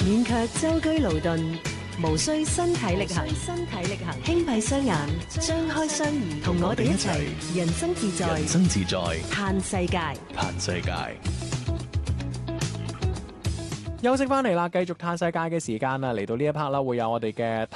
免卻舟車勞頓，無需身體力行，輕閉雙眼，張開雙耳，同我哋一齊人生自在，嘆世界。 休息翻嚟啦，繼續嘆世界嘅時間啦，嚟到呢一 part 啦，會有我哋嘅